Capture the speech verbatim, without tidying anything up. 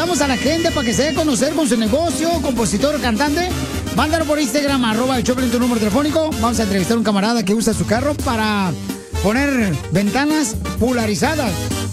ayudamos a la gente para que se dé a conocer con su negocio, compositor o cantante. Mándalo por Instagram, arroba el Choplin, tu número telefónico. Vamos a entrevistar a un camarada que usa su carro para poner ventanas polarizadas.